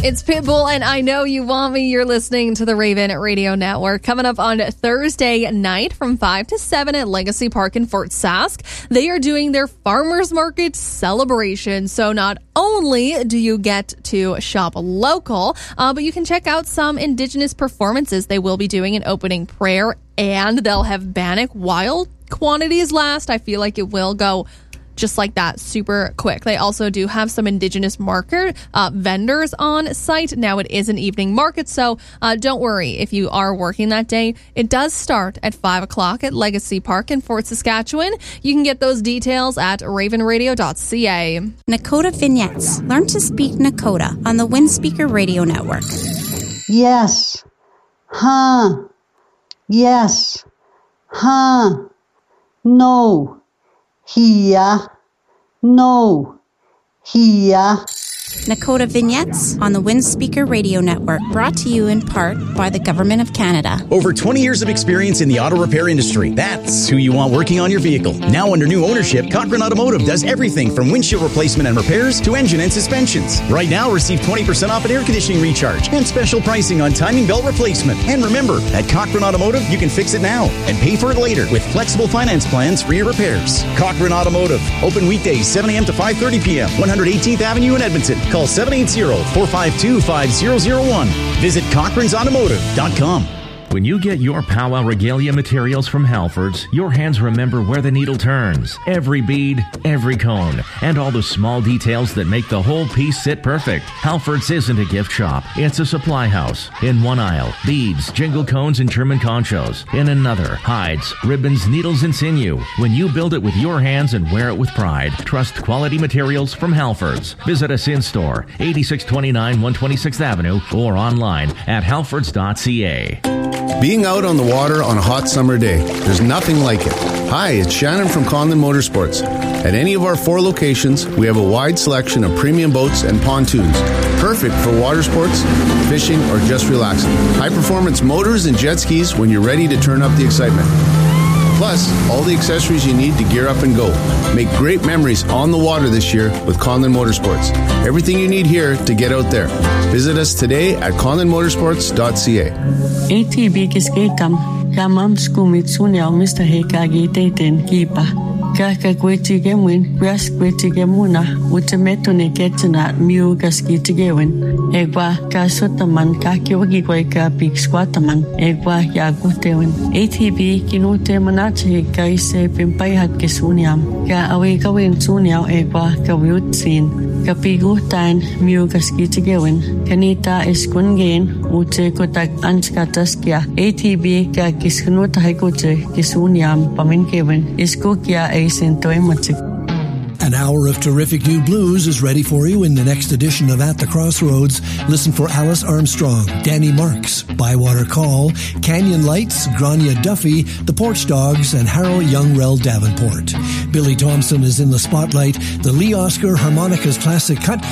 It's Pitbull, and I Know You Want Me. You're listening to the Raven Radio Network. Coming up on Thursday night from 5 to 7 at Legacy Park in Fort Sask, they are doing their Farmers Market celebration. So not only do you get to shop local, but you can check out some Indigenous performances. They will be doing an opening prayer, and they'll have Bannock wild quantities last. I feel like it will go just like that, super quick. They also do have some Indigenous market vendors on site. Now, it is an evening market, so don't worry if you are working that day. It does start at 5 o'clock at Legacy Park in Fort Saskatchewan. You can get those details at ravenradio.ca. Nakota Vignettes. Learn to speak Nakota on the Windspeaker Radio Network. Yes. Huh. Yes. Huh. No. Here. No. Here. Nakota Vignettes on the Windspeaker Radio Network, brought to you in part by the Government of Canada. Over 20 years of experience in the auto repair industry. That's who you want working on your vehicle. Now under new ownership, Cochrane Automotive does everything from windshield replacement and repairs to engine and suspensions. Right now, receive 20% off an air conditioning recharge and special pricing on timing belt replacement. And remember, at Cochrane Automotive, you can fix it now and pay for it later with flexible finance plans for your repairs. Cochrane Automotive. Open weekdays 7 a.m. to 5:30 p.m. 118th Avenue in Edmonton. Call 780-452-5001. Visit Cochrane'sAutomotive.com. When you get your Powwow Regalia materials from Halfords, your hands remember where the needle turns. Every bead, every cone, and all the small details that make the whole piece sit perfect. Halfords isn't a gift shop. It's a supply house. In one aisle, beads, jingle cones, and German conchos. In another, hides, ribbons, needles, and sinew. When you build it with your hands and wear it with pride, trust quality materials from Halfords. Visit us in-store, 8629 126th Avenue, or online at halfords.ca. Being out on the water on a hot summer day, there's nothing like it. Hi, it's Shannon from Conlon Motorsports. At any of our 4 locations, we have a wide selection of premium boats and pontoons, perfect for water sports, fishing, or just relaxing. High-performance motors and jet skis when you're ready to turn up the excitement. Plus, all the accessories you need to gear up and go. Make great memories on the water this year with Conlon Motorsports. Everything you need here to get out there. Visit us today at conlonmotorsports.ca. ATB kiskekam, kamam skumitsuniao Mr. Hekagi Dayton Kipa. Kaka Gwetigemin, Grass Gwetigemuna, Utametune Getana, Mu Gaskitigewen, Egwa, Kasotaman, Kakiwagigweka, Big Squataman, Egwa, Yagutewen, ATB, Kinute Manachi, Kaise, Pimpayat Kisuniam, Ka Awekawin Suniao, Egwa, Kawutsin, Kapigutan, Mu Gaskitigewen, Kanita Eskungain, Ute Kotak Anskataskia, ATB, Ka Kiskunuta Haikote, Kisuniam, Paminkewen, Iskukia, An hour of terrific new blues is ready for you in the next edition of At the Crossroads. Listen for Alice Armstrong, Danny Marks, Bywater Call, Canyon Lights, Grania Duffy, The Porch Dogs, and Harold Youngrell Davenport. Billy Thompson is in the spotlight. The Lee Oscar Harmonicas Classic Cut